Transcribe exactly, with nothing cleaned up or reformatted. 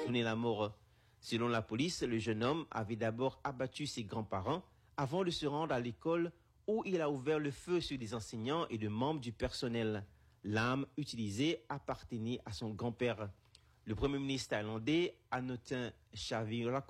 donné la mort. Selon la police, le jeune homme avait d'abord abattu ses grands-parents avant de se rendre à l'école où il a ouvert le feu sur des enseignants et des membres du personnel. L'arme utilisée appartenait à son grand-père. Le premier ministre thaïlandais, Anutin Charnvirakul,